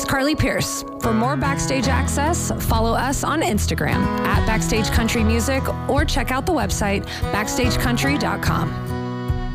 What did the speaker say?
Carly Pierce. For more backstage access, follow us on Instagram at Backstage Country Music or check out the website backstagecountry.com.